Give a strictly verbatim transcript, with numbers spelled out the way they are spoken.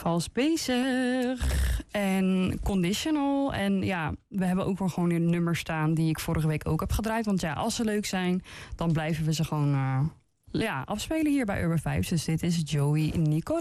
Vals bezig en Conditional. En ja, we hebben ook wel gewoon een nummer staan die ik vorige week ook heb gedraaid. Want ja, als ze leuk zijn, dan blijven we ze gewoon uh, ja, afspelen hier bij Urban Vibes. Dus dit is Joey Nicolai.